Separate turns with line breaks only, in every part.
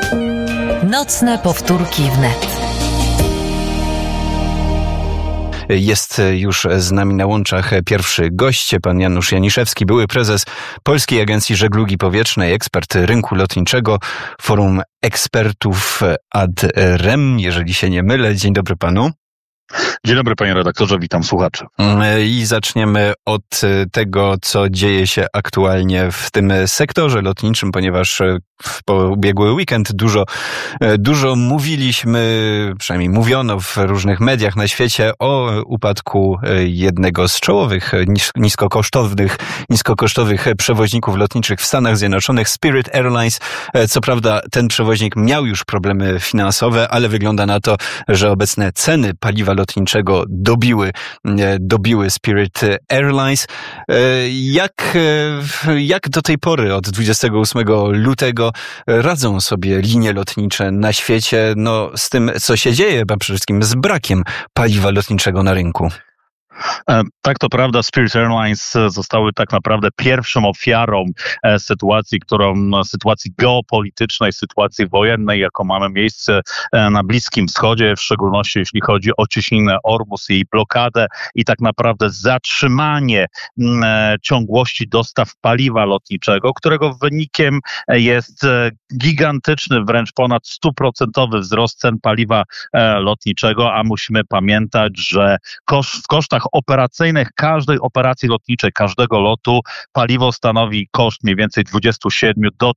Nocne powtórki wnet.
Jest już z nami na łączach pierwszy gość, pan Janusz Janiszewski, były prezes Polskiej Agencji Żeglugi Powietrznej, ekspert rynku lotniczego, Forum Ekspertów ad Rem, jeżeli się nie mylę. Dzień dobry panu.
Dzień dobry panie redaktorze, witam słuchaczy.
I zaczniemy od tego, co dzieje się aktualnie w tym sektorze lotniczym, ponieważ w ubiegły weekend dużo mówiliśmy, przynajmniej mówiono w różnych mediach na świecie o upadku jednego z czołowych niskokosztowych przewoźników lotniczych w Stanach Zjednoczonych, Spirit Airlines. Co prawda ten przewoźnik miał już problemy finansowe, ale wygląda na to, że obecne ceny paliwa lotniczego dobiły Spirit Airlines. Jak do tej pory, od 28 lutego, radzą sobie linie lotnicze na świecie, z tym, co się dzieje, a przede wszystkim z brakiem paliwa lotniczego na rynku?
Tak, to prawda. Spirit Airlines zostały tak naprawdę pierwszą ofiarą sytuacji geopolitycznej, sytuacji wojennej, jaką mamy miejsce na Bliskim Wschodzie, w szczególności jeśli chodzi o cieśninę Ormus i jej blokadę i tak naprawdę zatrzymanie ciągłości dostaw paliwa lotniczego, którego wynikiem jest gigantyczny, wręcz ponad 100% wzrost cen paliwa lotniczego, a musimy pamiętać, że w kosztach operacyjnych każdej operacji lotniczej, każdego lotu paliwo stanowi koszt mniej więcej 27 do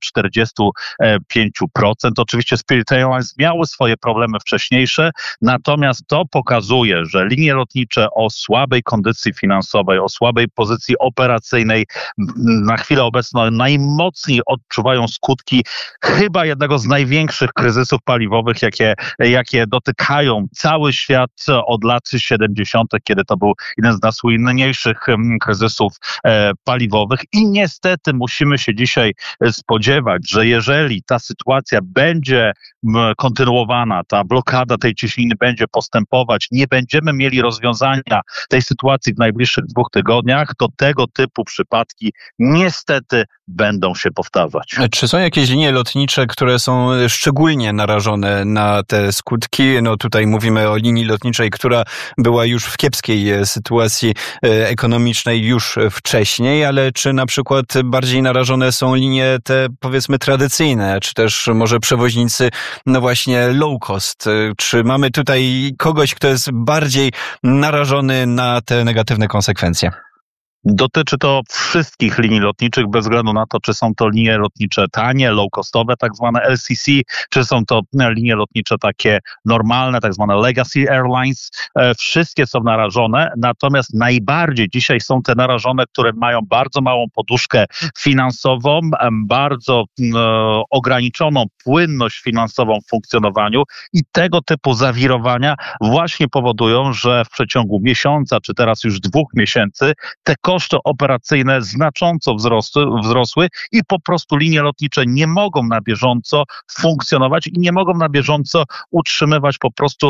45%. Oczywiście Spirit Airlines miały swoje problemy wcześniejsze, natomiast to pokazuje, że linie lotnicze o słabej kondycji finansowej, o słabej pozycji operacyjnej na chwilę obecną najmocniej odczuwają skutki chyba jednego z największych kryzysów paliwowych, jakie dotykają cały świat od lat 70., kiedy to był jeden z najsłynniejszych kryzysów paliwowych i niestety musimy się dzisiaj spodziewać, że jeżeli ta sytuacja będzie kontynuowana, ta blokada tej cieśniny będzie postępować, nie będziemy mieli rozwiązania tej sytuacji w najbliższych 2 tygodniach, to tego typu przypadki niestety będą się powtarzać.
Czy są jakieś linie lotnicze, które są szczególnie narażone na te skutki? Tutaj mówimy o linii lotniczej, która była już w kiepskiej sytuacji ekonomicznej już wcześniej, ale czy na przykład bardziej narażone są linie te, powiedzmy, tradycyjne, czy też może przewoźnicy, właśnie low cost? Czy mamy tutaj kogoś, kto jest bardziej narażony na te negatywne konsekwencje?
Dotyczy to wszystkich linii lotniczych, bez względu na to, czy są to linie lotnicze tanie, low-costowe, tak zwane LCC, czy są to linie lotnicze takie normalne, tak zwane Legacy Airlines. Wszystkie są narażone, natomiast najbardziej dzisiaj są te narażone, które mają bardzo małą poduszkę finansową, bardzo ograniczoną płynność finansową w funkcjonowaniu i tego typu zawirowania właśnie powodują, że w przeciągu miesiąca, czy teraz już 2 miesięcy, te koszty operacyjne znacząco wzrosły i po prostu linie lotnicze nie mogą na bieżąco funkcjonować i nie mogą na bieżąco utrzymywać po prostu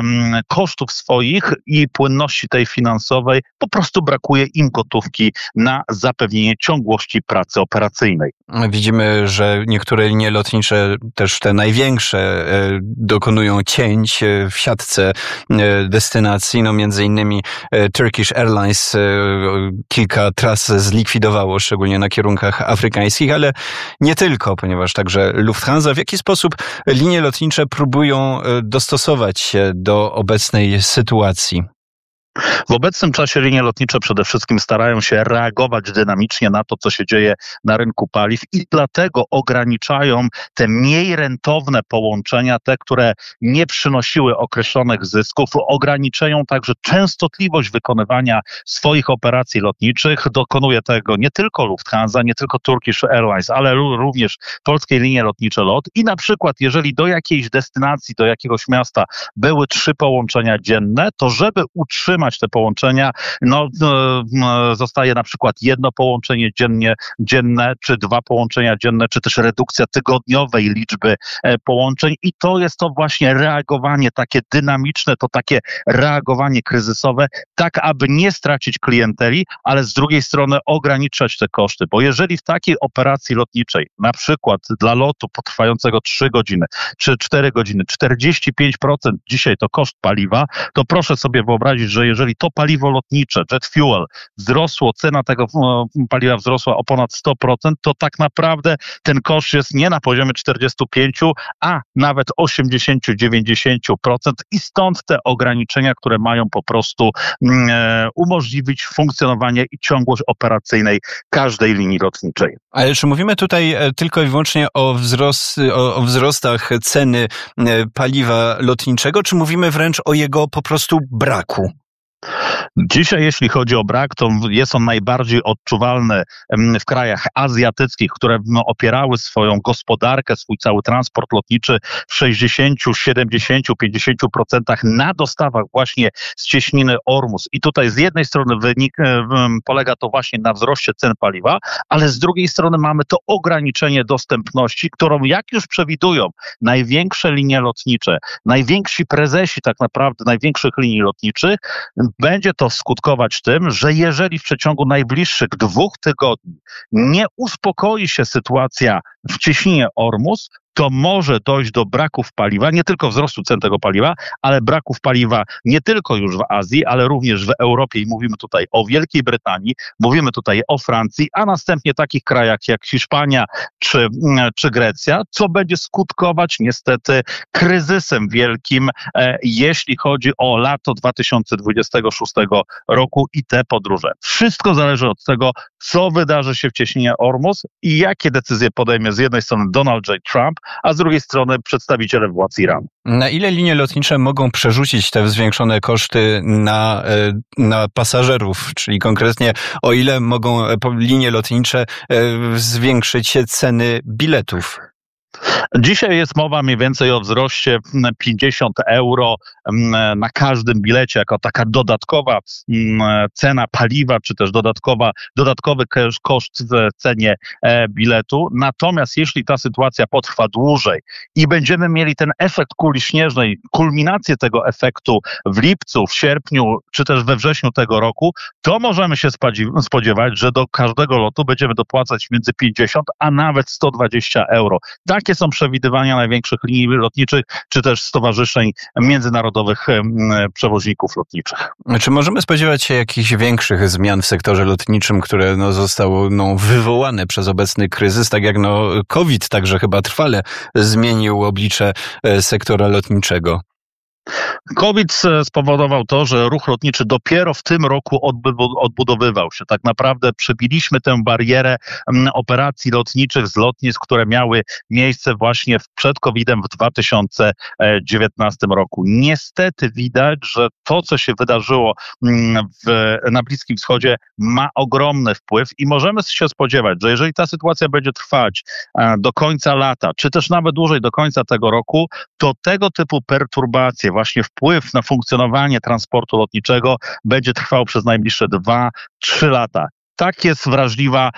kosztów swoich i płynności tej finansowej. Po prostu brakuje im gotówki na zapewnienie ciągłości pracy operacyjnej.
Widzimy, że niektóre linie lotnicze, też te największe, dokonują cięć w siatce destynacji. Między innymi Turkish Airlines kilka tras zlikwidowało, szczególnie na kierunkach afrykańskich, ale nie tylko, ponieważ także Lufthansa. W jaki sposób linie lotnicze próbują dostosować się do obecnej sytuacji?
W obecnym czasie linie lotnicze przede wszystkim starają się reagować dynamicznie na to, co się dzieje na rynku paliw i dlatego ograniczają te mniej rentowne połączenia, te, które nie przynosiły określonych zysków, ograniczają także częstotliwość wykonywania swoich operacji lotniczych. Dokonuje tego nie tylko Lufthansa, nie tylko Turkish Airlines, ale również polskie linie lotnicze LOT i na przykład jeżeli do jakiejś destynacji, do jakiegoś miasta były 3 połączenia dzienne, to żeby utrzymać utrzymać te połączenia, zostaje na przykład jedno połączenie dzienne, czy 2 połączenia dzienne, czy też redukcja tygodniowej liczby połączeń i to jest to właśnie reagowanie takie dynamiczne, to takie reagowanie kryzysowe, tak aby nie stracić klienteli, ale z drugiej strony ograniczać te koszty, bo jeżeli w takiej operacji lotniczej, na przykład dla lotu potrwającego 3 godziny, czy 4 godziny, 45% dzisiaj to koszt paliwa, to proszę sobie wyobrazić, że jeżeli to paliwo lotnicze, jet fuel, cena tego paliwa wzrosła o ponad 100%, to tak naprawdę ten koszt jest nie na poziomie 45, a nawet 80-90% i stąd te ograniczenia, które mają po prostu umożliwić funkcjonowanie i ciągłość operacyjnej każdej linii lotniczej.
Ale czy mówimy tutaj tylko i wyłącznie o wzrostach ceny paliwa lotniczego, czy mówimy wręcz o jego po prostu braku?
Dzisiaj, jeśli chodzi o brak, to jest on najbardziej odczuwalny w krajach azjatyckich, które opierały swoją gospodarkę, swój cały transport lotniczy w 60, 70, 50% na dostawach właśnie z cieśniny Ormus. I tutaj z jednej strony polega to właśnie na wzroście cen paliwa, ale z drugiej strony mamy to ograniczenie dostępności, którą jak już przewidują największe linie lotnicze, najwięksi prezesi tak naprawdę największych linii lotniczych, będzie to skutkować tym, że jeżeli w przeciągu najbliższych 2 tygodni nie uspokoi się sytuacja w cieśninie Ormus, to może dojść do braków paliwa, nie tylko wzrostu cen tego paliwa, ale braków paliwa nie tylko już w Azji, ale również w Europie i mówimy tutaj o Wielkiej Brytanii, mówimy tutaj o Francji, a następnie takich krajach jak Hiszpania czy Grecja, co będzie skutkować niestety kryzysem wielkim, jeśli chodzi o lato 2026 roku i te podróże. Wszystko zależy od tego, co wydarzy się w cieśninie Ormus i jakie decyzje podejmie z jednej strony Donald J. Trump, a z drugiej strony przedstawiciele władz Iranu.
Na ile linie lotnicze mogą przerzucić te zwiększone koszty na pasażerów, czyli konkretnie o ile mogą linie lotnicze zwiększyć ceny biletów?
Dzisiaj jest mowa mniej więcej o wzroście 50 euro na każdym bilecie, jako taka dodatkowa cena paliwa, czy też dodatkowy koszt w cenie biletu. Natomiast jeśli ta sytuacja potrwa dłużej i będziemy mieli ten efekt kuli śnieżnej, kulminację tego efektu w lipcu, w sierpniu, czy też we wrześniu tego roku, to możemy się spodziewać, że do każdego lotu będziemy dopłacać między 50 a nawet 120 euro. Takie są przewidywania największych linii lotniczych, czy też stowarzyszeń międzynarodowych przewoźników lotniczych.
Czy możemy spodziewać się jakichś większych zmian w sektorze lotniczym, które zostały wywołane przez obecny kryzys, tak jak COVID także chyba trwale zmienił oblicze sektora lotniczego?
COVID spowodował to, że ruch lotniczy dopiero w tym roku odbudowywał się. Tak naprawdę przebiliśmy tę barierę operacji lotniczych z lotnisk, które miały miejsce właśnie przed COVID-em w 2019 roku. Niestety widać, że to, co się wydarzyło na Bliskim Wschodzie, ma ogromny wpływ i możemy się spodziewać, że jeżeli ta sytuacja będzie trwać do końca lata, czy też nawet dłużej do końca tego roku, to tego typu perturbacje, właśnie wpływ na funkcjonowanie transportu lotniczego będzie trwał przez najbliższe 2-3 lata. Tak jest wrażliwa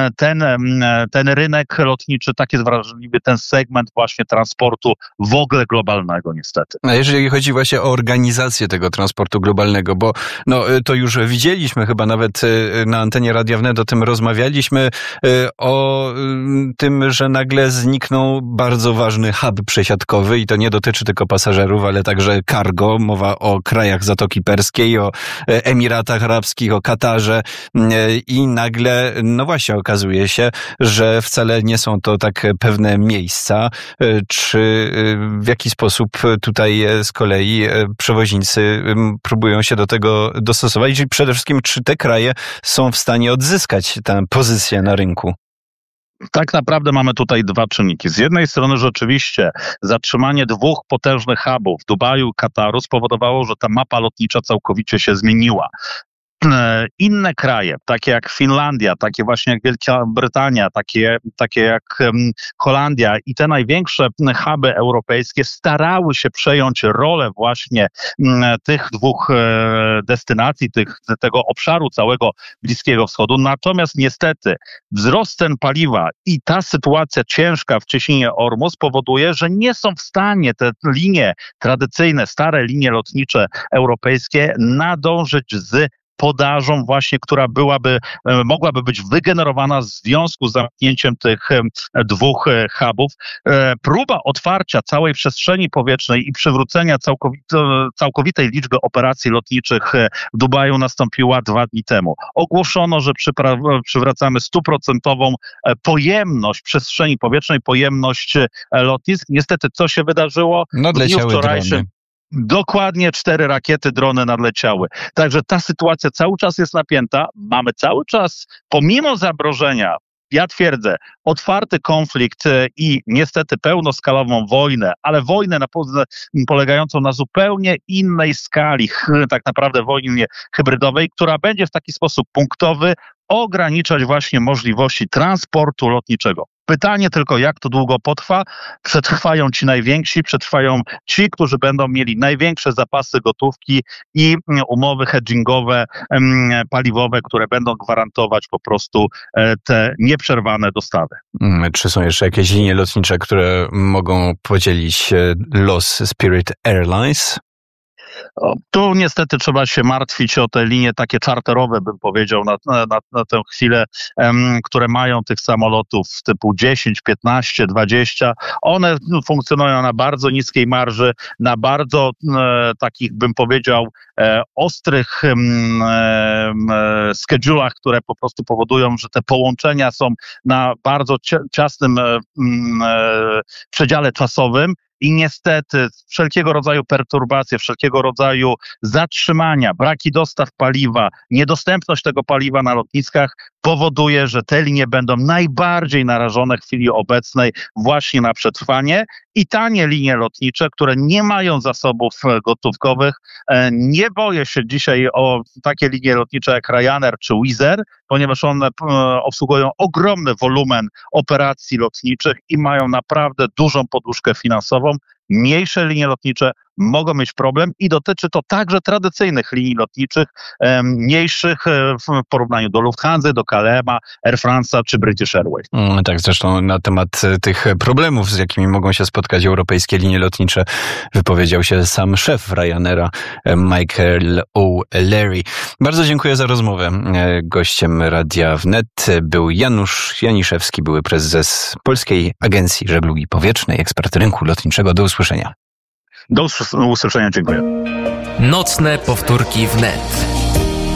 ten rynek lotniczy, tak jest wrażliwy ten segment właśnie transportu w ogóle globalnego niestety.
A jeżeli chodzi właśnie o organizację tego transportu globalnego, bo to już widzieliśmy chyba nawet na antenie Radia Wnet, o tym rozmawialiśmy, o tym, że nagle zniknął bardzo ważny hub przesiadkowy i to nie dotyczy tylko pasażerów, ale także cargo. Mowa o krajach Zatoki Perskiej, o Emiratach Arabskich, o Katarze i nagle, właśnie okazuje się, że wcale nie są to tak pewne miejsca. Czy w jaki sposób tutaj z kolei przewoźnicy próbują się do tego dostosować? I przede wszystkim, czy te kraje są w stanie odzyskać tę pozycję na rynku?
Tak naprawdę mamy tutaj 2 czynniki. Z jednej strony rzeczywiście zatrzymanie 2 potężnych hubów Dubaju i Kataru spowodowało, że ta mapa lotnicza całkowicie się zmieniła. inne kraje, takie jak Finlandia, takie właśnie jak Wielka Brytania, takie jak Holandia i te największe huby europejskie starały się przejąć rolę właśnie tych dwóch destynacji, tego obszaru całego Bliskiego Wschodu. Natomiast niestety wzrost cen paliwa i ta sytuacja ciężka w cieśninie Ormus powoduje, że nie są w stanie te linie tradycyjne, stare linie lotnicze europejskie nadążyć z podażą właśnie, która mogłaby być wygenerowana w związku z zamknięciem tych dwóch hubów. Próba otwarcia całej przestrzeni powietrznej i przywrócenia całkowitej liczby operacji lotniczych w Dubaju nastąpiła 2 dni temu. Ogłoszono, że przywracamy 100% pojemność przestrzeni powietrznej, pojemność lotnisk. Niestety, co się wydarzyło?
Nadleciały drony.
Dokładnie 4 rakiety, drony nadleciały. Także ta sytuacja cały czas jest napięta. Mamy cały czas, pomimo zamrożenia, ja twierdzę, otwarty konflikt i niestety pełnoskalową wojnę, ale wojnę polegającą na zupełnie innej skali, tak naprawdę wojnie hybrydowej, która będzie w taki sposób punktowy ograniczać właśnie możliwości transportu lotniczego. Pytanie tylko, jak to długo potrwa? Przetrwają ci najwięksi, przetrwają ci, którzy będą mieli największe zapasy gotówki i umowy hedgingowe, paliwowe, które będą gwarantować po prostu te nieprzerwane dostawy.
Czy są jeszcze jakieś linie lotnicze, które mogą podzielić los Spirit Airlines?
Tu niestety trzeba się martwić o te linie takie czarterowe, bym powiedział, na tę chwilę, które mają tych samolotów typu 10, 15, 20. One funkcjonują na bardzo niskiej marży, na bardzo takich, bym powiedział, ostrych schedule'ach, które po prostu powodują, że te połączenia są na bardzo ciasnym przedziale czasowym. I niestety wszelkiego rodzaju perturbacje, wszelkiego rodzaju zatrzymania, braki dostaw paliwa, niedostępność tego paliwa na lotniskach powoduje, że te linie będą najbardziej narażone w chwili obecnej właśnie na przetrwanie i tanie linie lotnicze, które nie mają zasobów gotówkowych. Nie boję się dzisiaj o takie linie lotnicze jak Ryanair czy Wizz Air, ponieważ one obsługują ogromny wolumen operacji lotniczych i mają naprawdę dużą poduszkę finansową. Mniejsze linie lotnicze mogą mieć problem i dotyczy to także tradycyjnych linii lotniczych, mniejszych w porównaniu do Lufthansa, do KLM-a, Air France'a czy British Airways.
Tak, zresztą na temat tych problemów, z jakimi mogą się spotkać europejskie linie lotnicze, wypowiedział się sam szef Ryanaira, Michael O'Leary. Bardzo dziękuję za rozmowę. Gościem Radia Wnet był Janusz Janiszewski, były prezes Polskiej Agencji Żeglugi Powietrznej, ekspert rynku lotniczego. Do usłyszenia.
Do usłyszenia, dziękuję.
Nocne powtórki wnet.